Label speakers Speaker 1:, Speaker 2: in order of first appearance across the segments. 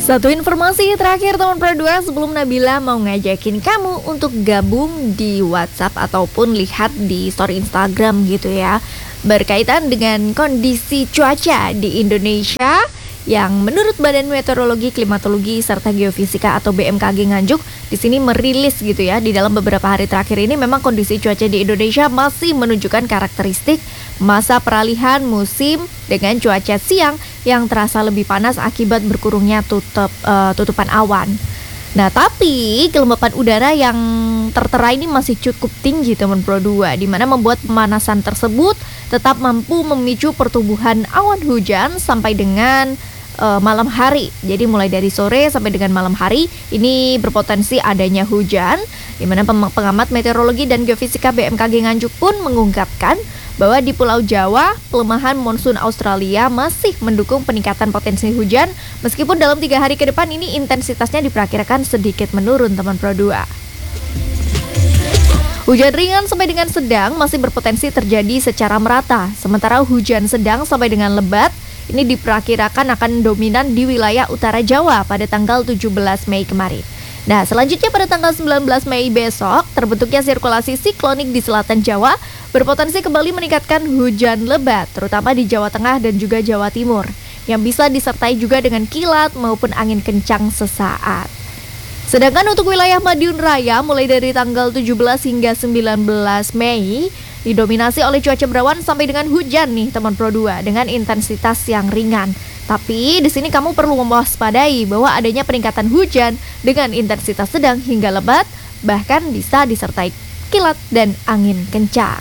Speaker 1: Satu informasi terakhir teman Pro 2, sebelum Nabila mau ngajakin kamu untuk gabung di WhatsApp ataupun lihat di story Instagram gitu ya, berkaitan dengan kondisi cuaca di Indonesia yang menurut Badan Meteorologi, Klimatologi serta Geofisika atau BMKG Nganjuk di sini merilis gitu ya, di dalam beberapa hari terakhir ini memang kondisi cuaca di Indonesia masih menunjukkan karakteristik masa peralihan musim dengan cuaca siang yang terasa lebih panas akibat berkurungnya tutupan awan. Nah, tapi kelembapan udara yang tertera ini masih cukup tinggi teman Pro 2, di mana membuat pemanasan tersebut tetap mampu memicu pertumbuhan awan hujan sampai dengan malam hari. Jadi mulai dari sore sampai dengan malam hari ini berpotensi adanya hujan, di mana pengamat meteorologi dan geofisika BMKG Nganjuk pun mengungkapkan bahwa di Pulau Jawa, pelemahan monsun Australia masih mendukung peningkatan potensi hujan, meskipun dalam 3 hari ke depan ini intensitasnya diperkirakan sedikit menurun teman Pro 2. Hujan ringan sampai dengan sedang masih berpotensi terjadi secara merata, sementara hujan sedang sampai dengan lebat ini diperkirakan akan dominan di wilayah utara Jawa pada tanggal 17 Mei kemarin. Nah, selanjutnya pada tanggal 19 Mei besok, terbentuknya sirkulasi siklonik di selatan Jawa berpotensi kembali meningkatkan hujan lebat, terutama di Jawa Tengah dan juga Jawa Timur, yang bisa disertai juga dengan kilat maupun angin kencang sesaat. Sedangkan untuk wilayah Madiun Raya mulai dari tanggal 17 hingga 19 Mei didominasi oleh cuaca berawan sampai dengan hujan nih teman Pro 2 dengan intensitas yang ringan. Tapi di sini kamu perlu mewaspadai bahwa adanya peningkatan hujan dengan intensitas sedang hingga lebat, bahkan bisa disertai kilat dan angin kencang.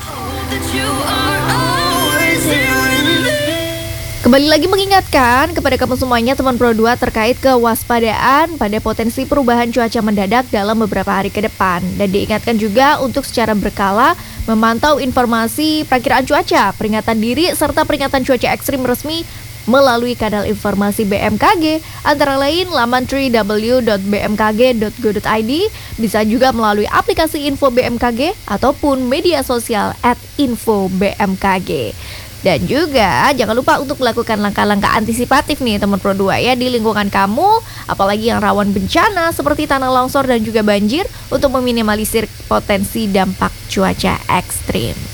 Speaker 1: Kembali lagi mengingatkan kepada kamu semuanya teman Pro 2 terkait kewaspadaan pada potensi perubahan cuaca mendadak dalam beberapa hari ke depan. Dan diingatkan juga untuk secara berkala memantau informasi perakiraan cuaca, peringatan dini, serta peringatan cuaca ekstrim resmi melalui kanal informasi BMKG, antara lain laman www.bmkg.go.id, bisa juga melalui aplikasi Info BMKG ataupun media sosial @infobmkg. Dan juga jangan lupa untuk melakukan langkah-langkah antisipatif nih teman Pro 2 ya di lingkungan kamu, apalagi yang rawan bencana seperti tanah longsor dan juga banjir, untuk meminimalisir potensi dampak cuaca ekstrim.